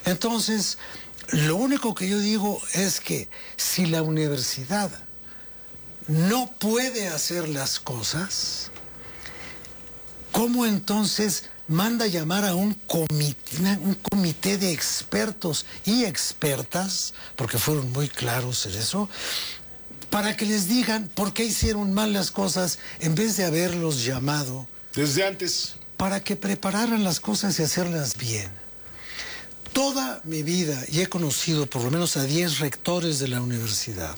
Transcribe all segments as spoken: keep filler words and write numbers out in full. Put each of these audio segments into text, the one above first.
Entonces, lo único que yo digo es que si la universidad no puede hacer las cosas, ¿cómo entonces manda llamar a un comité, un comité de expertos y expertas, porque fueron muy claros en eso, para que les digan por qué hicieron mal las cosas en vez de haberlos llamado? Desde antes. Para que prepararan las cosas y hacerlas bien. Toda mi vida, y he conocido por lo menos a diez rectores de la universidad,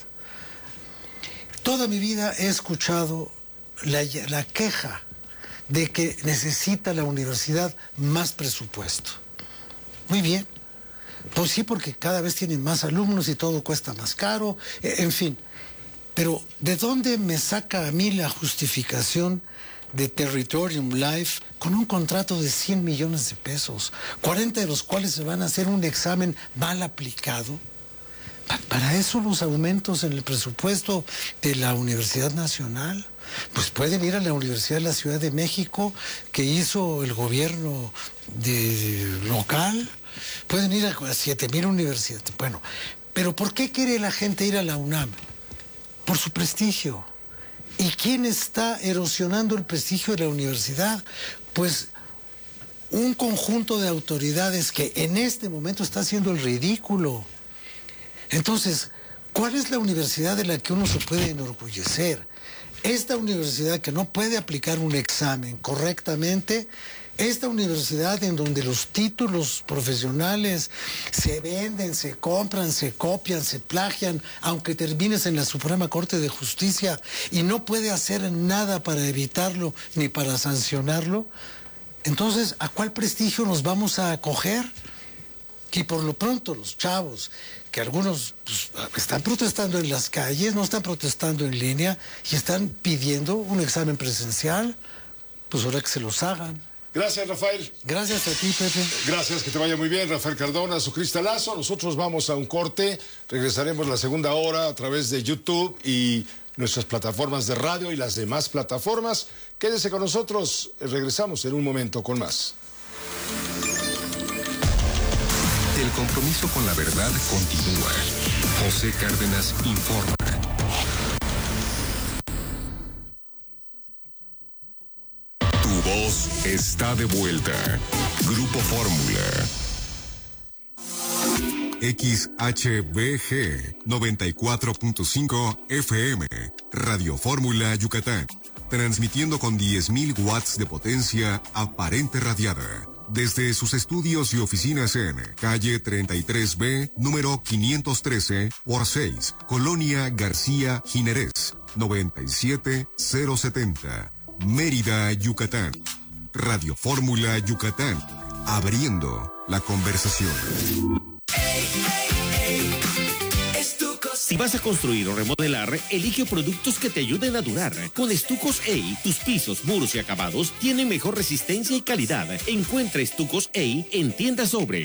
toda mi vida he escuchado la, la queja de que necesita la universidad más presupuesto. Muy bien. Pues sí, porque cada vez tienen más alumnos y todo cuesta más caro, en fin. Pero ¿de dónde me saca a mí la justificación de Territorium Life con un contrato de cien millones de pesos, cuarenta de los cuales se van a hacer un examen mal aplicado? Pa- para eso los aumentos en el presupuesto de la Universidad Nacional. Pues pueden ir a la Universidad de la Ciudad de México, que hizo el gobierno de, local, pueden ir a siete mil universidades. Bueno, pero ¿por qué quiere la gente ir a la UNAM? Por su prestigio. ¿Y quién está erosionando el prestigio de la universidad? Pues un conjunto de autoridades que en este momento está haciendo el ridículo. Entonces, ¿cuál es la universidad de la que uno se puede enorgullecer? Esta universidad que no puede aplicar un examen correctamente, esta universidad en donde los títulos profesionales se venden, se compran, se copian, se plagian, aunque termines en la Suprema Corte de Justicia y no puede hacer nada para evitarlo ni para sancionarlo. Entonces, ¿a cuál prestigio nos vamos a acoger? Y por lo pronto los chavos, que algunos pues, están protestando en las calles, no están protestando en línea y están pidiendo un examen presencial, pues ahora que se los hagan. Gracias, Rafael. Gracias a ti, Pepe. Gracias, que te vaya muy bien, Rafael Cardona, su cristalazo. Nosotros vamos a un corte, regresaremos la segunda hora a través de YouTube y nuestras plataformas de radio y las demás plataformas. Quédese con nosotros, regresamos en un momento con más. El compromiso con la verdad continúa. José Cárdenas informa. Tu voz está de vuelta. Grupo Fórmula. X H B G noventa y cuatro punto cinco F M. Radio Fórmula Yucatán. Transmitiendo con diez mil watts de potencia aparente radiada. Desde sus estudios y oficinas en calle treinta y tres B, número quinientos trece por seis, Colonia García Jiménez, noventa y siete mil setenta, Mérida, Yucatán. Radio Fórmula Yucatán, abriendo la conversación. Si vas a construir o remodelar, elige productos que te ayuden a durar. Con Estucos A, tus pisos, muros y acabados tienen mejor resistencia y calidad. Encuentra Estucos A en tiendas Sobre.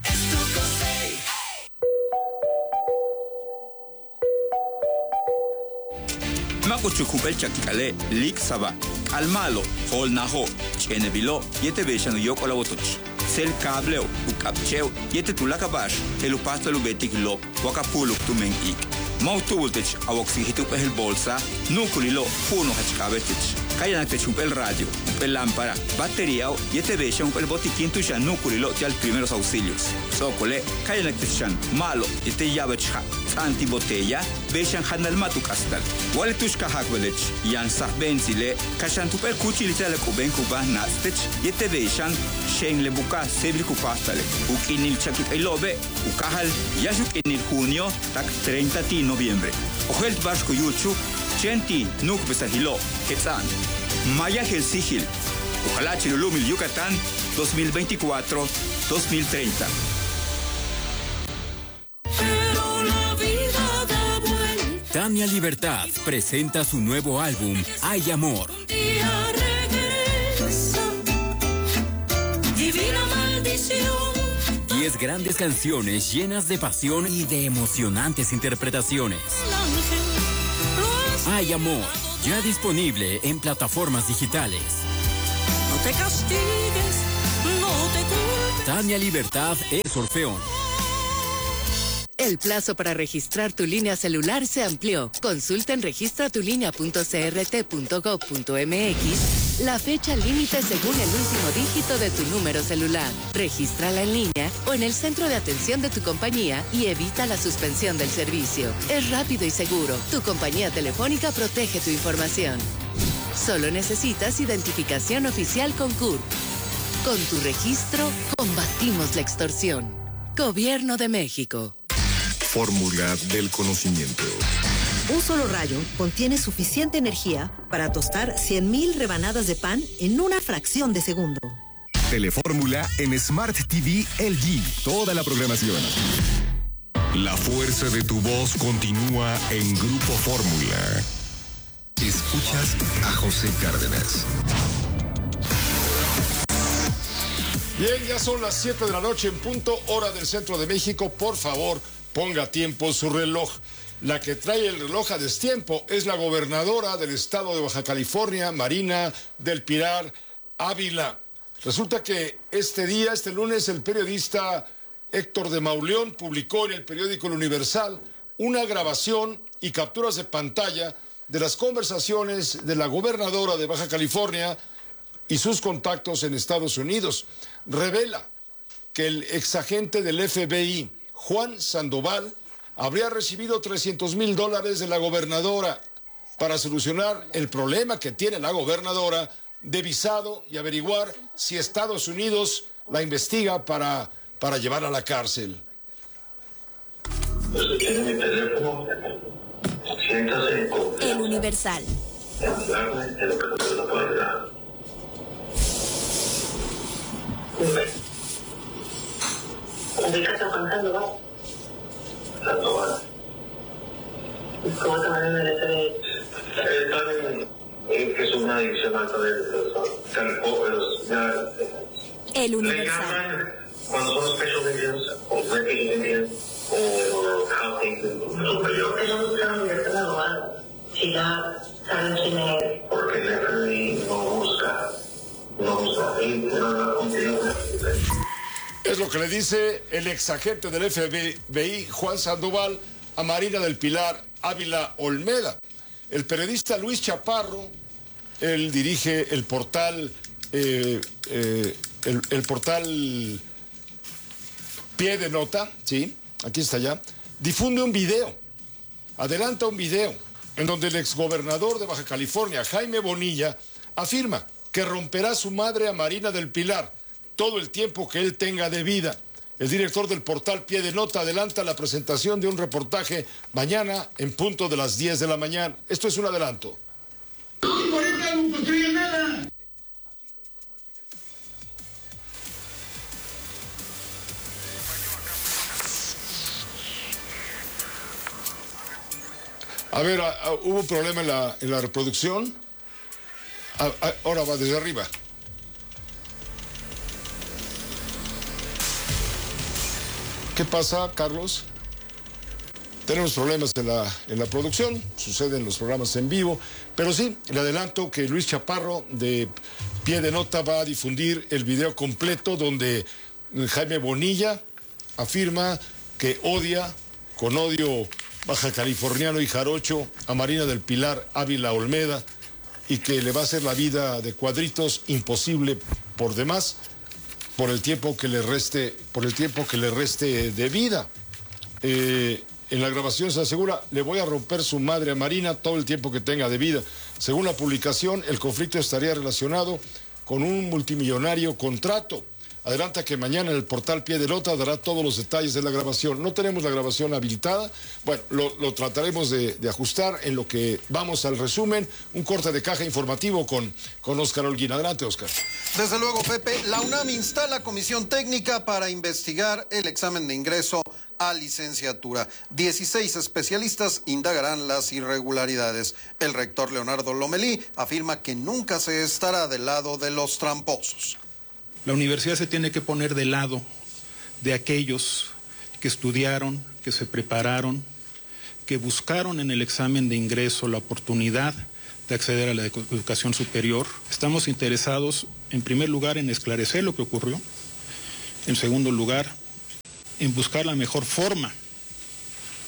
Makuchukupel chakikale, lik saba, almalo, hol naho, chenebilo, yete bechano yoko la wotoch. Sel cableo, ukapcheo, yete tulakabash, elupasto lubetik lo, wakapuluk tumen ik. Mautubultich, awoxihitup el bolsa, nukulilo, puno hachkabetich. Kayanakte upel radio, upel lámpara, batería, yete becha upel botiquín tuya nukulilo al primeros auxilios. Sokole, kayanakte chan, malo, yete yabecha, antibotella, bechan hanal matukastal. Waletushka hakvelech, yan sahbenzile, kashantupel kuchilitale kuben kuban nastech, yete bechan, shen lebuka sebrikupastale, ukinil chakip elobe, ukahal, yashuk en junio, tak treinta de noviembre. Ojelt Vasco Yuchu, Chenti Nuk Besahilo, Quetzán, Maya Helsigil, ojalá Chilulumil Yucatán, dos mil veinticuatro a dos mil treinta. Tania Libertad presenta su nuevo álbum, Hay Amor. Divina maldición. Diez grandes canciones llenas de pasión y de emocionantes interpretaciones. Hay Amor, ya disponible en plataformas digitales. No te castigues, no te culpes. Tania Libertad es Orfeón. El plazo para registrar tu línea celular se amplió. Consulta en registra tu línea punto c r t punto gov punto m x la fecha límite según el último dígito de tu número celular. Regístrala en línea o en el centro de atención de tu compañía y evita la suspensión del servicio. Es rápido y seguro. Tu compañía telefónica protege tu información. Solo necesitas identificación oficial con C U R P. Con tu registro, combatimos la extorsión. Gobierno de México. Fórmula del conocimiento. Un solo rayo contiene suficiente energía para tostar cien mil rebanadas de pan en una fracción de segundo. Telefórmula en Smart T V L G. Toda la programación. La fuerza de tu voz continúa en Grupo Fórmula. Escuchas a José Cárdenas. Bien, ya son las siete de la noche en punto, hora del centro de México. Por favor, ponga a tiempo su reloj. La que trae el reloj a destiempo es la gobernadora del estado de Baja California, Marina del Pilar Ávila. Resulta que este día, este lunes, el periodista Héctor de Mauleón publicó en el periódico El Universal una grabación y capturas de pantalla de las conversaciones de la gobernadora de Baja California y sus contactos en Estados Unidos. Revela que el exagente del F B I, Juan Sandoval, habría recibido trescientos mil dólares de la gobernadora para solucionar el problema que tiene la gobernadora de visado y averiguar si Estados Unidos la investiga para, para llevarla a la cárcel. El Universal. Ubícate Juan Sandoval. Sandoval. ¿Cómo te van a merecer? Es una división alta de los. El Universal. Cuando son special Indians o British Indians o housing superior. Ellos buscan libertad abogada. Si ya saben quién es. Porque el F B I no busca. No busca. No continúa. Es lo que le dice el exagente del F B I, Juan Sandoval, a Marina del Pilar Ávila Olmeda. El periodista Luis Chaparro, él dirige el portal, eh, eh, el, el portal Pie de Nota, sí, aquí está ya, difunde un video, adelanta un video, en donde el exgobernador de Baja California, Jaime Bonilla, afirma que romperá su madre a Marina del Pilar todo el tiempo que él tenga de vida. El director del portal Pie de Nota adelanta la presentación de un reportaje mañana en punto de las diez de la mañana. Esto es un adelanto. Por eso no construyen nada. A ver, a, a, hubo un problema en la, en la reproducción. A, a, ahora va desde arriba. ¿Qué pasa, Carlos? Tenemos problemas en la, en la producción, suceden los programas en vivo, pero sí, le adelanto que Luis Chaparro de Pie de Nota va a difundir el video completo donde Jaime Bonilla afirma que odia, con odio baja californiano y jarocho, a Marina del Pilar Ávila Olmeda y que le va a hacer la vida de cuadritos imposible por demás, por el tiempo que le reste, por el tiempo que le reste de vida. Eh, en la grabación se asegura, le voy a romper su madre a Marina todo el tiempo que tenga de vida. Según la publicación, el conflicto estaría relacionado con un multimillonario contrato. Adelanta que mañana en el portal Pie de Nota dará todos los detalles de la grabación. No tenemos la grabación habilitada. Bueno, lo, lo trataremos de, de ajustar en lo que vamos al resumen. Un corte de caja informativo con, con Óscar Holguín. Adelante, Óscar. Desde luego, Pepe. La UNAM instala comisión técnica para investigar el examen de ingreso a licenciatura. dieciséis especialistas indagarán las irregularidades. El rector Leonardo Lomelí afirma que nunca se estará del lado de los tramposos. La universidad se tiene que poner del lado de aquellos que estudiaron, que se prepararon, que buscaron en el examen de ingreso la oportunidad de acceder a la educación superior. Estamos interesados, en primer lugar, en esclarecer lo que ocurrió. En segundo lugar, en buscar la mejor forma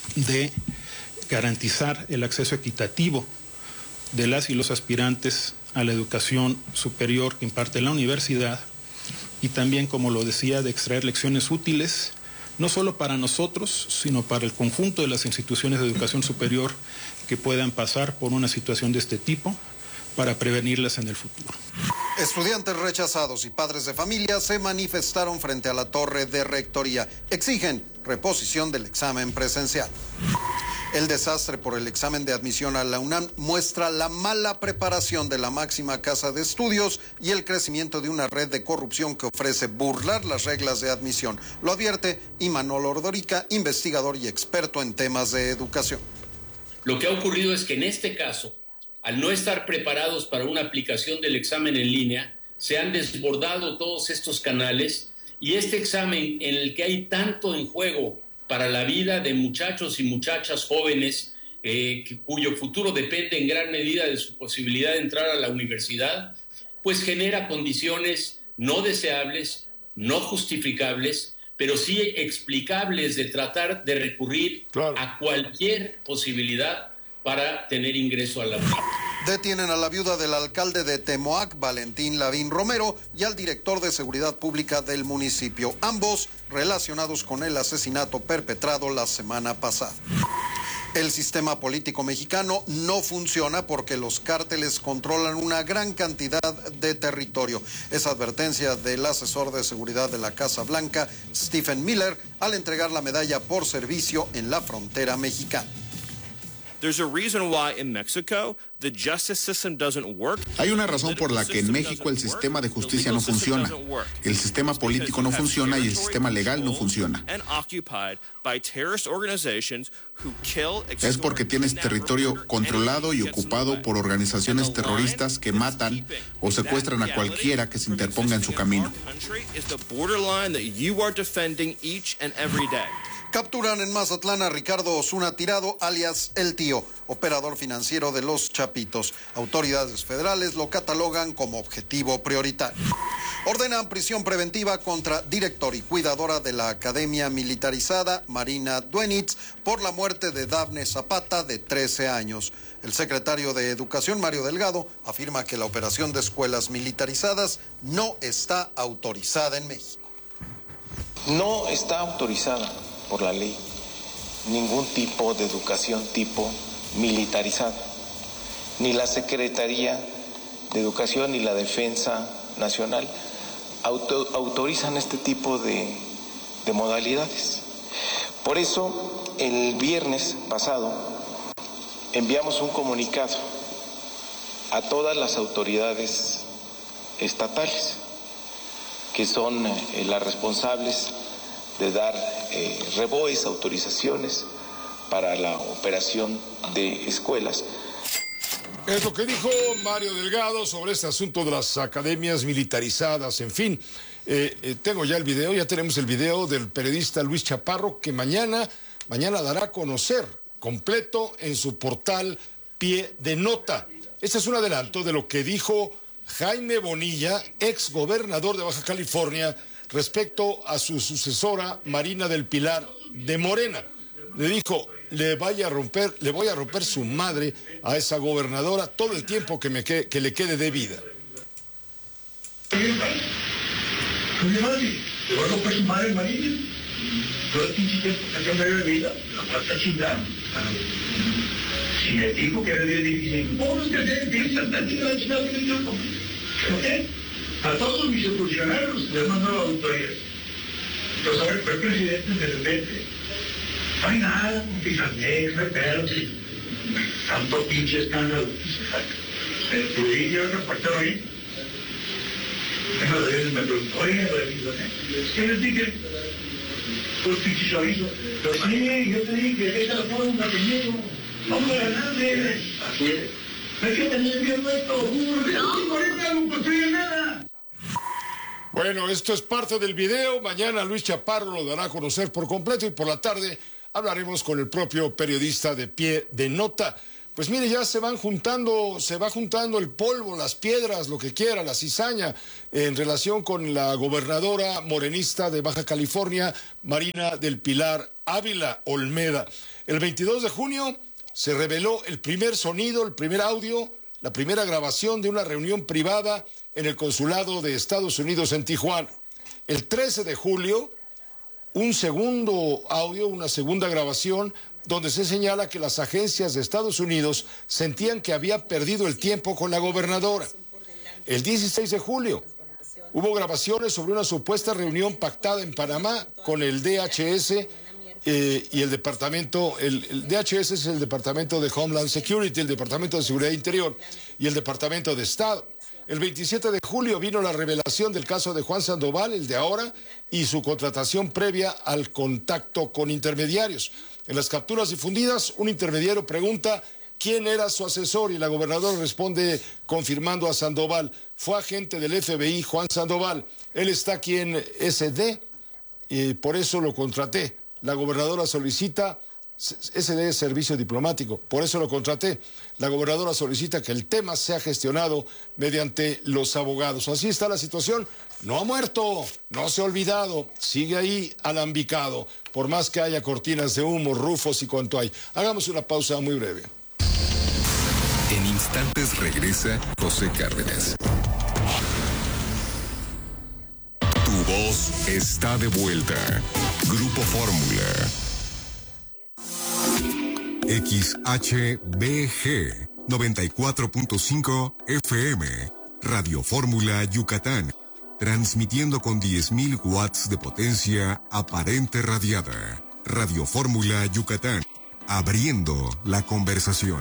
de garantizar el acceso equitativo de las y los aspirantes a la educación superior que imparte la universidad y también, como lo decía, de extraer lecciones útiles, no solo para nosotros, sino para el conjunto de las instituciones de educación superior que puedan pasar por una situación de este tipo, para prevenirlas en el futuro. Estudiantes rechazados y padres de familia se manifestaron frente a la torre de rectoría. Exigen reposición del examen presencial. El desastre por el examen de admisión a la UNAM muestra la mala preparación de la máxima casa de estudios y el crecimiento de una red de corrupción que ofrece burlar las reglas de admisión. Lo advierte Imanol Ordorica, investigador y experto en temas de educación. Lo que ha ocurrido es que en este caso, al no estar preparados para una aplicación del examen en línea, se han desbordado todos estos canales y este examen en el que hay tanto en juego para la vida de muchachos y muchachas jóvenes eh, que, cuyo futuro depende en gran medida de su posibilidad de entrar a la universidad, pues genera condiciones no deseables, no justificables, pero sí explicables de tratar de recurrir claro. a cualquier posibilidad para tener ingreso a la UNAM. Detienen a la viuda del alcalde de Temoac, Valentín Lavín Romero, y al director de seguridad pública del municipio, ambos relacionados con el asesinato perpetrado la semana pasada. El sistema político mexicano no funciona porque los cárteles controlan una gran cantidad de territorio. Es advertencia del asesor de seguridad de la Casa Blanca, Stephen Miller, al entregar la medalla por servicio en la frontera mexicana. There's a reason why in Mexico the justice system doesn't work. Hay una razón por la que en México el sistema de justicia no funciona. El sistema político no funciona y el sistema legal no funciona. Es porque tienes territorio controlado y ocupado por organizaciones terroristas que matan o secuestran a cualquiera que se interponga en su camino. Capturan en Mazatlán a Ricardo Osuna Tirado, alias El Tío, operador financiero de Los Chapitos. Autoridades federales lo catalogan como objetivo prioritario. Ordenan prisión preventiva contra director y cuidadora de la Academia Militarizada, Marina Duenitz, por la muerte de Dafne Zapata, de trece años. El secretario de Educación, Mario Delgado, afirma que la operación de escuelas militarizadas no está autorizada en México. No está autorizada por la ley ningún tipo de educación tipo militarizada. Ni la Secretaría de Educación ni la Defensa Nacional auto, autorizan este tipo de, de modalidades. Por eso, el viernes pasado enviamos un comunicado a todas las autoridades estatales que son eh, las responsables de dar eh, reboes, autorizaciones para la operación de escuelas. Es lo que dijo Mario Delgado sobre este asunto de las academias militarizadas. En fin, eh, eh, tengo ya el video, ya tenemos el video del periodista Luis Chaparro, que mañana, mañana dará a conocer completo en su portal Pie de Nota. Este es un adelanto de lo que dijo Jaime Bonilla, ex gobernador de Baja California, respecto a su sucesora Marina del Pilar de Morena. Le dijo, le vaya a romper, le voy a romper su madre a esa gobernadora todo el tiempo que me que, que le quede de vida. Le voy a romper su madre Marina. Todo el pinche tiempo que hacía de vida, la falta chingada. Si me dijo que era difícil, ¿cómo es que se piensa tan chingada chingada que yo como? ¿Qué? A todos mis funcionarios les mando auditorías. Entonces, a ver, fue presidente de repente. No hay nada, un Fijamex, no hay pedos, tanto pinche escándalo. El pudí yo reportero ahí. Una de veces me preguntó, oye, ¿qué les dije? Pues pinche chavizo. Pero sí, yo te dije, esa forma conmigo. No me ganaste. Así es. Es que tenía bien esto. No, ahorita no construye nada. Bueno, esto es parte del video. Mañana Luis Chaparro lo dará a conocer por completo y por la tarde hablaremos con el propio periodista de Pie de Nota pues mire, ya se van juntando, se va juntando el polvo, las piedras, lo que quiera, la cizaña, en relación con la gobernadora morenista de Baja California, Marina del Pilar Ávila Olmeda. El veintidós de junio se reveló el primer sonido, el primer audio, la primera grabación de una reunión privada en el consulado de Estados Unidos en Tijuana. El trece de julio, un segundo audio, una segunda grabación, donde se señala que las agencias de Estados Unidos sentían que había perdido el tiempo con la gobernadora. El dieciséis de julio hubo grabaciones sobre una supuesta reunión pactada en Panamá con el D H S eh, y el departamento, el, el D H S es el Departamento de Homeland Security, el Departamento de Seguridad Interior y el Departamento de Estado. El veintisiete de julio vino la revelación del caso de Juan Sandoval, el de ahora, y su contratación previa al contacto con intermediarios. En las capturas difundidas, un intermediario pregunta quién era su asesor y la gobernadora responde confirmando a Sandoval. Fue agente del F B I, Juan Sandoval. Él está aquí en S D y por eso lo contraté. La gobernadora solicita, S D es servicio diplomático, por eso lo contraté. La gobernadora solicita que el tema sea gestionado mediante los abogados. Así está la situación. No ha muerto, no se ha olvidado, sigue ahí alambicado, por más que haya cortinas de humo, rufos y cuanto hay. Hagamos una pausa muy breve. En instantes regresa José Cárdenas. Tu voz está de vuelta. Grupo Fórmula. X H B G noventa y cuatro punto cinco F M. Radio Fórmula Yucatán. Transmitiendo con diez mil watts de potencia aparente radiada. Radio Fórmula Yucatán. Abriendo la conversación.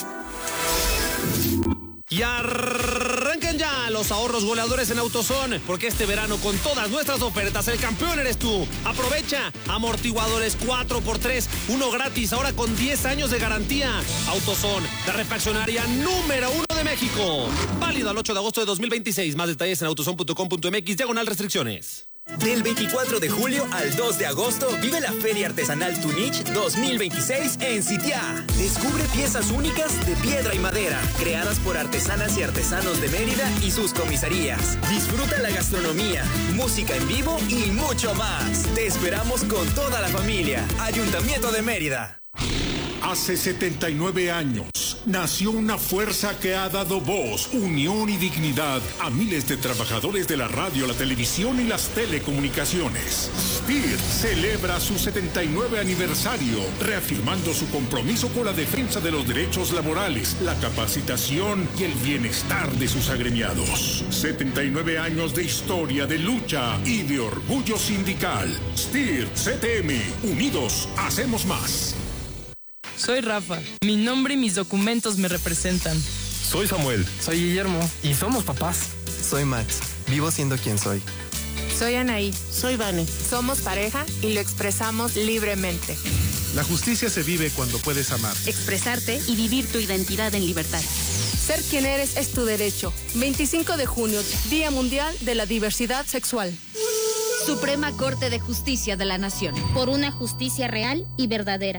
Y arrancan ya los ahorros goleadores en AutoZone, porque este verano con todas nuestras ofertas el campeón eres tú. Aprovecha amortiguadores cuatro por tres, uno gratis, ahora con diez años de garantía. AutoZone, la refaccionaria número uno de México. Válido al ocho de agosto de dos mil veintiséis. Más detalles en autozone punto com punto mx, diagonal restricciones. Del veinticuatro de julio al dos de agosto vive la Feria Artesanal Tunich dos mil veintiséis en Sitiá. Descubre piezas únicas de piedra y madera, creadas por artesanas y artesanos de Mérida y sus comisarías. Disfruta la gastronomía, música en vivo y mucho más. Te esperamos con toda la familia. Ayuntamiento de Mérida. Hace setenta y nueve años nació una fuerza que ha dado voz, unión y dignidad a miles de trabajadores de la radio, la televisión y las telecomunicaciones. S P I R celebra su setenta y nueve aniversario, reafirmando su compromiso con la defensa de los derechos laborales, la capacitación y el bienestar de sus agremiados. setenta y nueve años de historia, de lucha y de orgullo sindical. S P I R C T M, unidos hacemos más. Soy Rafa. Mi nombre y mis documentos me representan. Soy Samuel. Soy Guillermo. Y somos papás. Soy Max. Vivo siendo quien soy. Soy Anaí. Soy Vane. Somos pareja y lo expresamos libremente. La justicia se vive cuando puedes amar, expresarte y vivir tu identidad en libertad. Ser quien eres es tu derecho. veinticinco de junio, Día Mundial de la Diversidad Sexual. Suprema Corte de Justicia de la Nación. Por una justicia real y verdadera.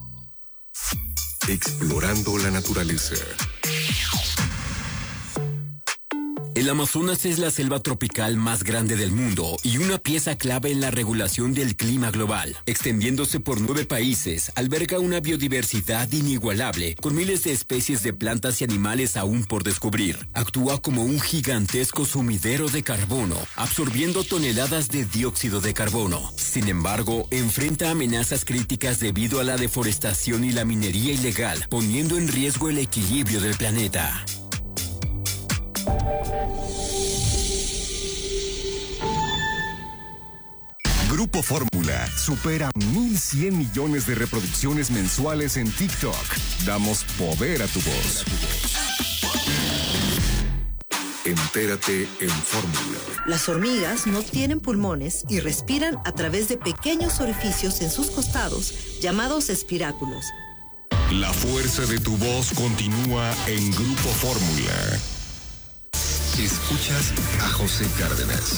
Explorando la naturaleza. El Amazonas es la selva tropical más grande del mundo y una pieza clave en la regulación del clima global. Extendiéndose por nueve países, alberga una biodiversidad inigualable, con miles de especies de plantas y animales aún por descubrir. Actúa como un gigantesco sumidero de carbono, absorbiendo toneladas de dióxido de carbono. Sin embargo, enfrenta amenazas críticas debido a la deforestación y la minería ilegal, poniendo en riesgo el equilibrio del planeta. Grupo Fórmula supera mil cien millones de reproducciones mensuales en TikTok. Damos poder a tu voz. Entérate en Fórmula. Las hormigas no tienen pulmones y respiran a través de pequeños orificios en sus costados, llamados espiráculos. La fuerza de tu voz continúa en Grupo Fórmula. Escuchas a José Cárdenas.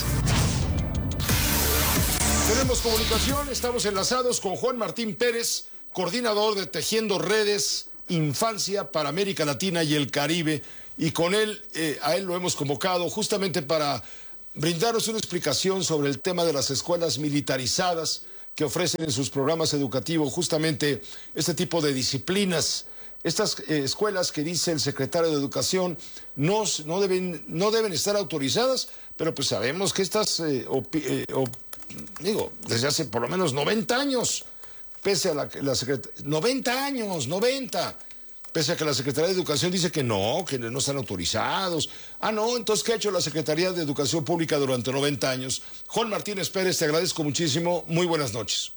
Tenemos comunicación, estamos enlazados con Juan Martín Pérez, coordinador de Tejiendo Redes Infancia para América Latina y el Caribe, y con él, eh, a él lo hemos convocado justamente para brindarnos una explicación sobre el tema de las escuelas militarizadas que ofrecen en sus programas educativos justamente este tipo de disciplinas. Estas eh, escuelas que dice el secretario de Educación no, no, deben, no deben estar autorizadas, pero pues sabemos que estas, eh, opi, eh, op, digo, desde hace por lo menos noventa años, pese a la, la secretaría, noventa años, noventa, pese a que la Secretaría de Educación dice que no, que no están autorizados. Ah, no, entonces, ¿qué ha hecho la Secretaría de Educación Pública durante noventa años? Juan Martínez Pérez, te agradezco muchísimo. Muy buenas noches.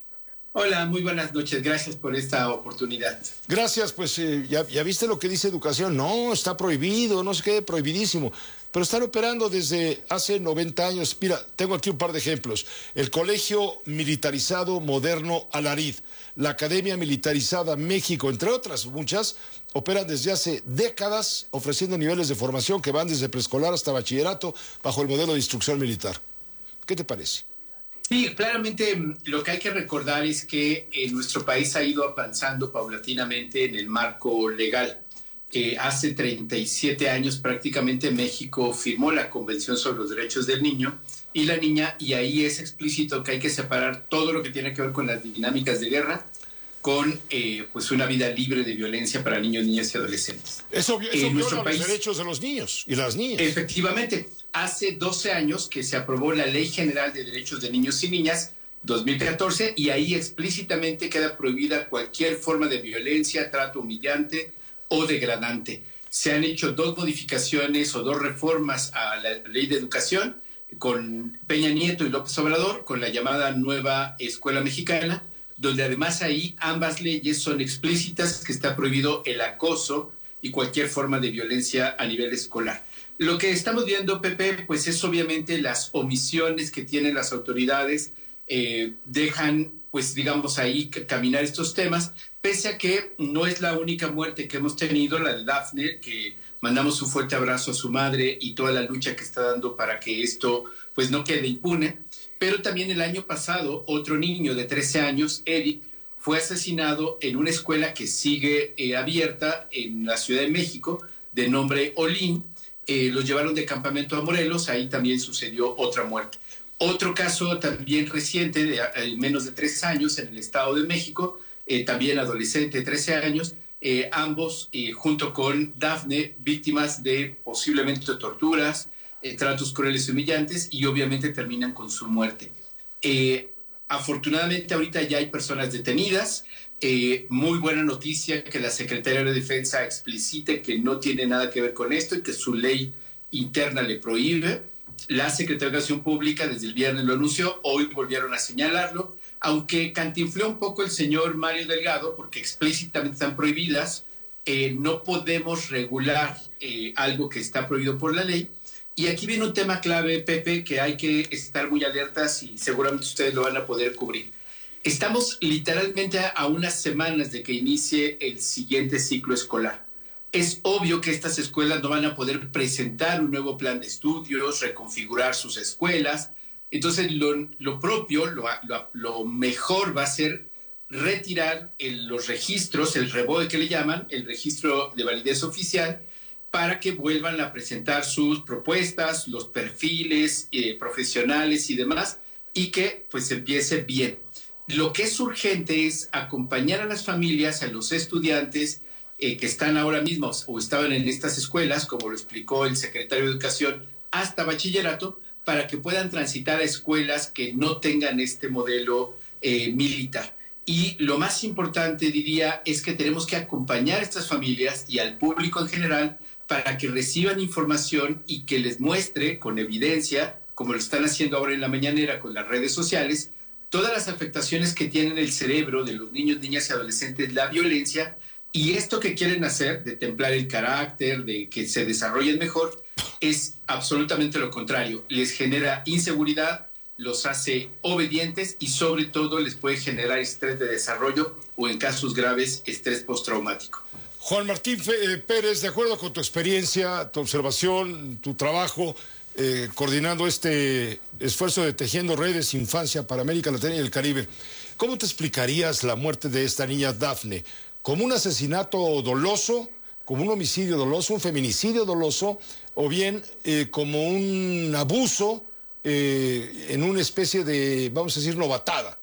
Hola, muy buenas noches. Gracias por esta oportunidad. Gracias, pues eh, ya, ya viste lo que dice Educación. No, está prohibido, no sé qué, prohibidísimo. Pero están operando desde hace noventa años. Mira, tengo aquí un par de ejemplos. El Colegio Militarizado Moderno Alariz, la Academia Militarizada México, entre otras muchas, operan desde hace décadas ofreciendo niveles de formación que van desde preescolar hasta bachillerato bajo el modelo de instrucción militar. ¿Qué te parece? Sí, claramente lo que hay que recordar es que eh, nuestro país ha ido avanzando paulatinamente en el marco legal. Eh, hace treinta y siete años prácticamente México firmó la Convención sobre los Derechos del Niño y la Niña, y ahí es explícito que hay que separar todo lo que tiene que ver con las dinámicas de guerra con eh, pues una vida libre de violencia para niños, niñas y adolescentes. Eso, eso en viola los derechos de los niños y las niñas. Efectivamente, hace doce años que se aprobó la Ley General de Derechos de Niños y Niñas, dos mil catorce, y ahí explícitamente queda prohibida cualquier forma de violencia, trato humillante o degradante. Se han hecho dos modificaciones o dos reformas a la Ley de Educación con Peña Nieto y López Obrador, con la llamada Nueva Escuela Mexicana, donde además ahí ambas leyes son explícitas, que está prohibido el acoso y cualquier forma de violencia a nivel escolar. Lo que estamos viendo, Pepe, pues es obviamente las omisiones que tienen las autoridades, eh, dejan, pues digamos ahí, caminar estos temas, pese a que no es la única muerte que hemos tenido, la de Dafne, que mandamos un fuerte abrazo a su madre y toda la lucha que está dando para que esto pues no quede impune. Pero también el año pasado, otro niño de trece años, Eric, fue asesinado en una escuela que sigue eh, abierta en la Ciudad de México, de nombre Olín. Eh, los llevaron de campamento a Morelos, ahí también sucedió otra muerte. Otro caso también reciente, de eh, menos de tres años, en el Estado de México, eh, también adolescente de trece años, eh, ambos eh, junto con Dafne, víctimas de posiblemente torturas, eh, tratos crueles y humillantes, y obviamente terminan con su muerte. Eh, afortunadamente ahorita ya hay personas detenidas. Eh, muy buena noticia que la Secretaría de Defensa explicite que no tiene nada que ver con esto y que su ley interna le prohíbe. La Secretaría de Educación Pública desde el viernes lo anunció, hoy volvieron a señalarlo, aunque cantinfló un poco el señor Mario Delgado, porque explícitamente están prohibidas. Eh, no podemos regular eh, algo que está prohibido por la ley. Y aquí viene un tema clave, Pepe, que hay que estar muy alertas y seguramente ustedes lo van a poder cubrir. Estamos literalmente a unas semanas de que inicie el siguiente ciclo escolar. Es obvio que estas escuelas no van a poder presentar un nuevo plan de estudios, reconfigurar sus escuelas. Entonces, lo, lo propio, lo, lo, lo mejor va a ser retirar el, los registros, el REBOE que le llaman, el registro de validez oficial, para que vuelvan a presentar sus propuestas, los perfiles eh, profesionales y demás, y que pues empiece bien. Lo que es urgente es acompañar a las familias, a los estudiantes eh, que están ahora mismo o estaban en estas escuelas, como lo explicó el secretario de Educación, hasta bachillerato, para que puedan transitar a escuelas que no tengan este modelo eh, militar. Y lo más importante, diría, es que tenemos que acompañar a estas familias y al público en general para que reciban información y que les muestre con evidencia, como lo están haciendo ahora en la mañanera con las redes sociales, todas las afectaciones que tienen el cerebro de los niños, niñas y adolescentes, la violencia, y esto que quieren hacer de templar el carácter, de que se desarrollen mejor, es absolutamente lo contrario. Les genera inseguridad, los hace obedientes y sobre todo les puede generar estrés de desarrollo o en casos graves estrés postraumático. Juan Martín Pérez, de acuerdo con tu experiencia, tu observación, tu trabajo, eh, coordinando este esfuerzo de Tejiendo Redes Infancia para América Latina y el Caribe, ¿cómo te explicarías la muerte de esta niña Dafne? como un asesinato doloso, como un homicidio doloso, un feminicidio doloso, o bien eh, como un abuso eh, en una especie de, vamos a decir, novatada.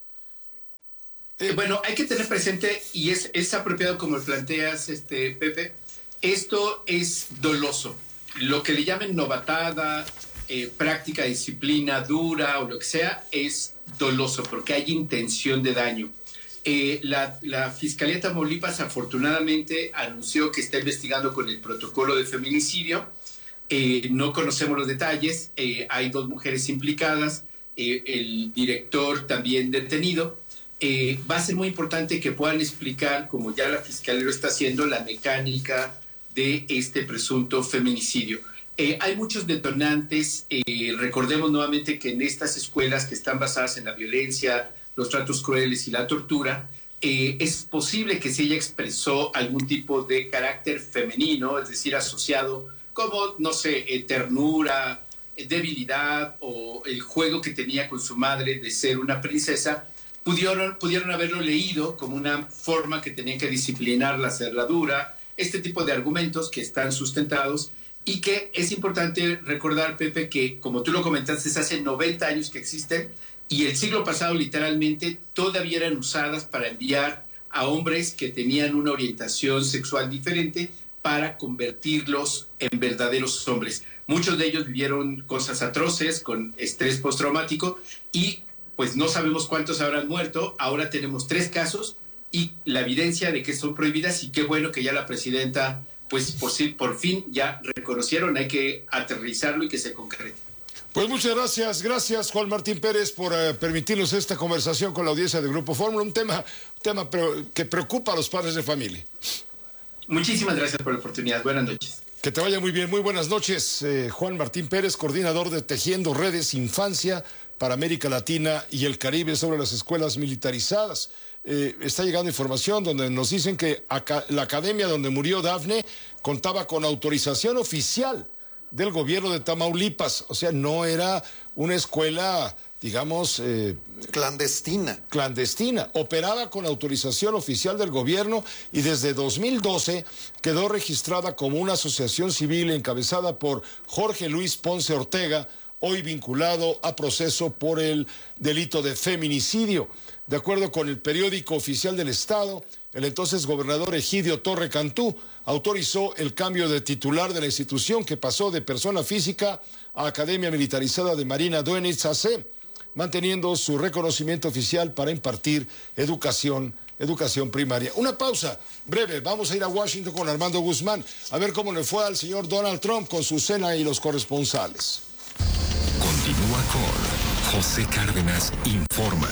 Eh, bueno, hay que tener presente, y es, es apropiado como lo planteas, este, Pepe, esto es doloso. Lo que le llamen novatada, eh, práctica, disciplina dura o lo que sea, es doloso porque hay intención de daño. Eh, la, la Fiscalía de Tamaulipas afortunadamente anunció que está investigando con el protocolo de feminicidio. Eh, no conocemos los detalles, eh, hay dos mujeres implicadas, eh, el director también detenido. Eh, va a ser muy importante que puedan explicar, como ya la Fiscalía lo está haciendo, la mecánica de este presunto feminicidio. Eh, hay muchos detonantes, eh, recordemos nuevamente que en estas escuelas que están basadas en la violencia, los tratos crueles y la tortura, eh, es posible que se ella expresó algún tipo de carácter femenino, es decir, asociado como, no sé, eh, ternura, eh, debilidad o el juego que tenía con su madre de ser una princesa. Pudieron, pudieron haberlo leído como una forma que tenían que disciplinar la cerradura, este tipo de argumentos que están sustentados y que es importante recordar, Pepe, que como tú lo comentaste, hace noventa años que existen y el siglo pasado literalmente todavía eran usadas para enviar a hombres que tenían una orientación sexual diferente para convertirlos en verdaderos hombres. Muchos de ellos vivieron cosas atroces con estrés postraumático y pues no sabemos cuántos habrán muerto. Ahora tenemos tres casos y la evidencia de que son prohibidas y qué bueno que ya la presidenta, pues por, por fin ya reconocieron, hay que aterrizarlo y que se concrete. Pues muchas gracias, gracias Juan Martín Pérez por uh, permitirnos esta conversación con la audiencia del Grupo Fórmula, un tema, un tema pre que preocupa a los padres de familia. Muchísimas gracias por la oportunidad, buenas noches. Que te vaya muy bien, muy buenas noches, eh, Juan Martín Pérez, coordinador de Tejiendo Redes Infancia para América Latina y el Caribe sobre las escuelas militarizadas. Eh, está llegando información donde nos dicen que acá, la academia donde murió Dafne contaba con autorización oficial del gobierno de Tamaulipas, o sea, no era una escuela, digamos... Eh, clandestina. Clandestina, operaba con autorización oficial del gobierno y desde dos mil doce quedó registrada como una asociación civil encabezada por Jorge Luis Ponce Ortega, hoy vinculado a proceso por el delito de feminicidio. De acuerdo con el periódico oficial del Estado, el entonces gobernador Egidio Torre Cantú autorizó el cambio de titular de la institución que pasó de persona física a Academia Militarizada de Marina Doenitz A C, manteniendo su reconocimiento oficial para impartir educación, educación primaria. Una pausa breve, vamos a ir a Washington con Armando Guzmán, a ver cómo le fue al señor Donald Trump con su cena y los corresponsales. Continúa con José Cárdenas Informa.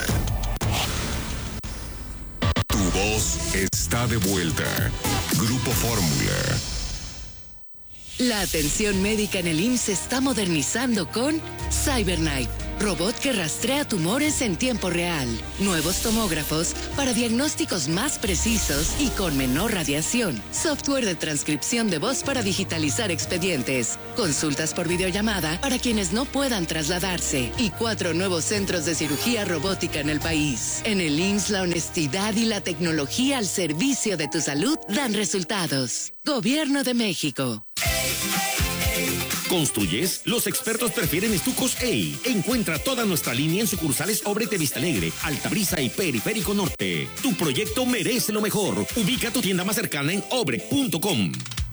Tu voz está de vuelta. Grupo Fórmula. La atención médica en el I M S S se está modernizando con CyberKnife, robot que rastrea tumores en tiempo real. Nuevos tomógrafos para diagnósticos más precisos y con menor radiación. Software de transcripción de voz para digitalizar expedientes. Consultas por videollamada para quienes no puedan trasladarse. Y cuatro nuevos centros de cirugía robótica en el país. En el I M S S la honestidad y la tecnología al servicio de tu salud dan resultados. Gobierno de México. ¿Construyes? Los expertos prefieren estucos E I. Encuentra toda nuestra línea en sucursales Obrete Vista Alegre, Altabrisa y Periférico Norte. Tu proyecto merece lo mejor. Ubica tu tienda más cercana en obre punto com.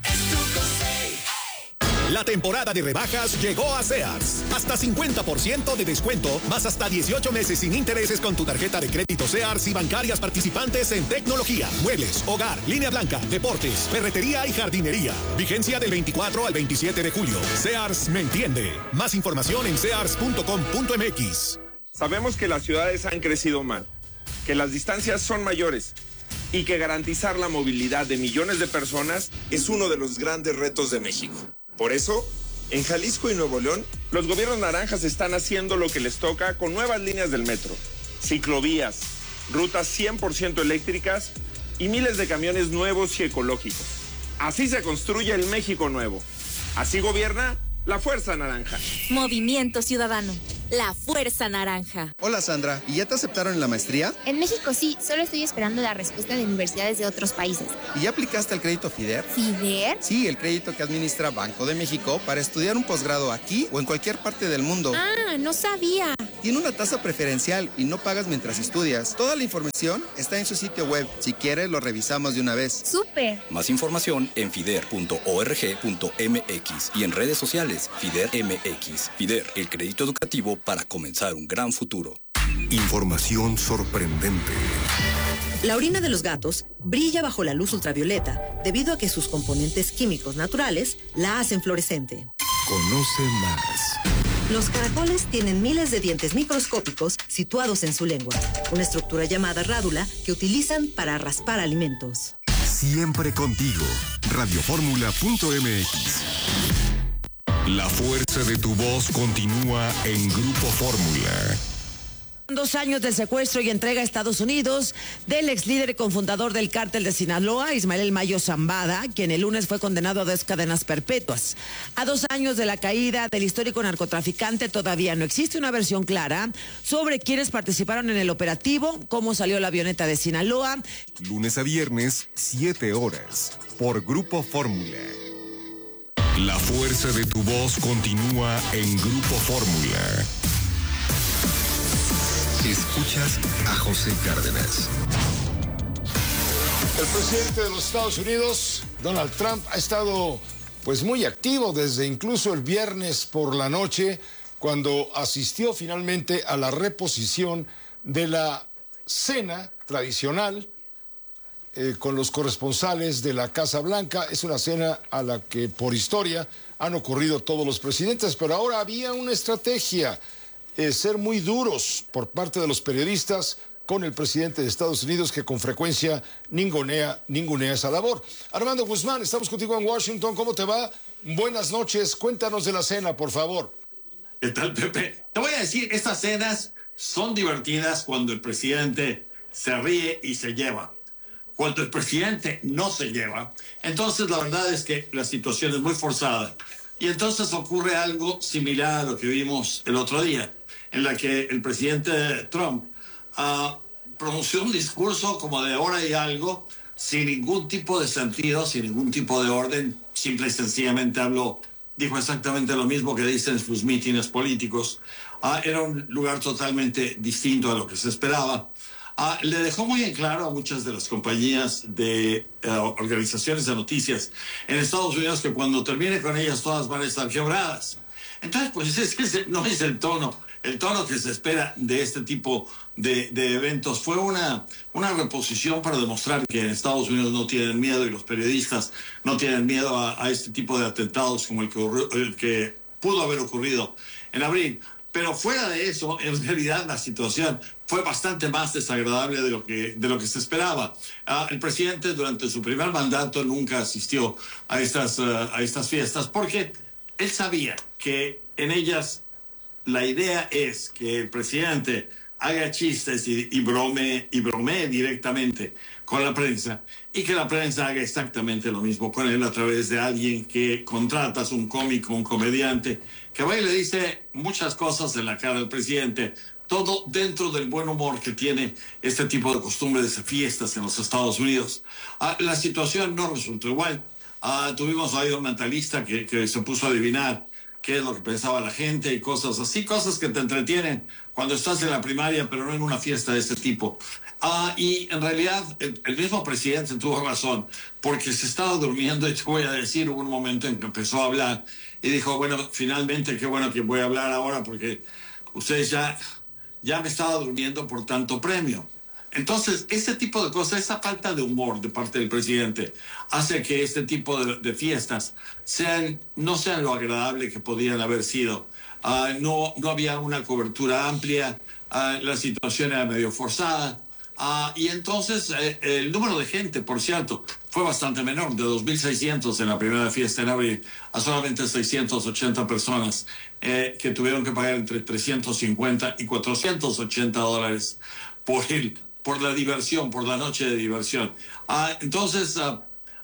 La temporada de rebajas llegó a Sears. Hasta cincuenta por ciento de descuento, más hasta dieciocho meses sin intereses con tu tarjeta de crédito Sears y bancarias participantes en tecnología, muebles, hogar, línea blanca, deportes, ferretería y jardinería. Vigencia del veinticuatro al veintisiete de julio. Sears me entiende. Más información en sears punto com punto m x. Sabemos que las ciudades han crecido mal, que las distancias son mayores y que garantizar la movilidad de millones de personas es uno de los grandes retos de México. Por eso, en Jalisco y Nuevo León, los gobiernos naranjas están haciendo lo que les toca con nuevas líneas del metro, ciclovías, rutas cien por ciento eléctricas y miles de camiones nuevos y ecológicos. Así se construye el México nuevo. Así gobierna la Fuerza Naranja. Movimiento Ciudadano. la fuerza naranja. Hola Sandra, ¿y ya te aceptaron en la maestría? En México sí, solo estoy esperando la respuesta de universidades de otros países. ¿Y ya aplicaste al crédito FIDER? ¿FIDER? Sí, el crédito que administra Banco de México para estudiar un posgrado aquí o en cualquier parte del mundo. Ah, no sabía. Tiene una tasa preferencial y no pagas mientras estudias. Toda la información está en su sitio web. Si quieres, lo revisamos de una vez. ¡Súper! Más información en fider punto org punto mx y en redes sociales FIDER M X. FIDER, el crédito educativo para comenzar un gran futuro. Información sorprendente. La orina de los gatos brilla bajo la luz ultravioleta debido a que sus componentes químicos naturales la hacen fluorescente. Conoce más. Los caracoles tienen miles de dientes microscópicos situados en su lengua, una estructura llamada rádula que utilizan para raspar alimentos. Siempre contigo. radioformula punto mx. La fuerza de tu voz continúa en Grupo Fórmula. Dos años del secuestro y entrega a Estados Unidos del ex líder y cofundador del cártel de Sinaloa, Ismael El Mayo Zambada, quien el lunes fue condenado a dos cadenas perpetuas. A dos años de la caída del histórico narcotraficante, todavía no existe una versión clara sobre quiénes participaron en el operativo, cómo salió la avioneta de Sinaloa. Lunes a viernes, siete horas, por Grupo Fórmula. La fuerza de tu voz continúa en Grupo Fórmula. Escuchas a José Cárdenas. El presidente de los Estados Unidos, Donald Trump, ha estado pues muy activo desde incluso el viernes por la noche, cuando asistió finalmente a la reposición de la cena tradicional eh, con los corresponsales de la Casa Blanca. Es una cena a la que por historia han ocurrido todos los presidentes, pero ahora había una estrategia. Eh, ser muy duros por parte de los periodistas con el presidente de Estados Unidos, que con frecuencia ningunea, ningunea esa labor. Armando Guzmán, estamos contigo en Washington. ¿Cómo te va? Buenas noches. Cuéntanos de la cena, por favor. ¿Qué tal, Pepe? Te voy a decir, estas cenas son divertidas cuando el presidente se ríe y se lleva. Cuando el presidente no se lleva, entonces la verdad es que la situación es muy forzada. Y entonces ocurre algo similar a lo que vimos el otro día, en la que el presidente Trump uh, pronunció un discurso como de hora y algo, sin ningún tipo de sentido, sin ningún tipo de orden, simple y sencillamente habló, dijo exactamente lo mismo que dicen sus mítines políticos. Uh, era un lugar totalmente distinto a lo que se esperaba. Uh, le dejó muy en claro a muchas de las compañías de uh, organizaciones de noticias en Estados Unidos que cuando termine con ellas todas van a estar quebradas. Entonces, pues es que no es el tono, el tono que se espera de este tipo de, de eventos. Fue una, una reposición para demostrar que en Estados Unidos no tienen miedo y los periodistas no tienen miedo a, a este tipo de atentados como el que, el que pudo haber ocurrido en abril. Pero fuera de eso, en realidad la situación fue bastante más desagradable de lo que, de lo que se esperaba. Uh, el presidente durante su primer mandato nunca asistió a estas, uh, a estas fiestas porque él sabía que en ellas la idea es que el presidente haga chistes y, y, brome, y bromee directamente con la prensa y que la prensa haga exactamente lo mismo con él a través de alguien que contratas, un cómico, un comediante, que va y le dice muchas cosas en la cara al presidente, todo dentro del buen humor que tiene este tipo de costumbres de fiestas en los Estados Unidos. Ah, la situación no resultó igual. Ah, tuvimos ahí un mentalista que, que se puso a adivinar qué es lo que pensaba la gente y cosas así, cosas que te entretienen cuando estás en la primaria, pero no en una fiesta de este tipo. Ah, y en realidad el, el mismo presidente tuvo razón, porque se estaba durmiendo, y te voy a decir, hubo un momento en que empezó a hablar y dijo, bueno, finalmente qué bueno que voy a hablar ahora, porque ustedes ya, ya me estaba durmiendo por tanto premio. Entonces, ese tipo de cosas, esa falta de humor de parte del presidente, hace que este tipo de, de fiestas sean, no sean lo agradable que podían haber sido. Uh, no, no había una cobertura amplia, uh, la situación era medio forzada. Uh, y entonces eh, el número de gente, por cierto, fue bastante menor, de dos mil seiscientos en la primera fiesta en abril a solamente seiscientas ochenta personas eh, que tuvieron que pagar entre trescientos cincuenta y cuatrocientos ochenta dólares por, el, por la diversión, por la noche de diversión. Uh, entonces, uh,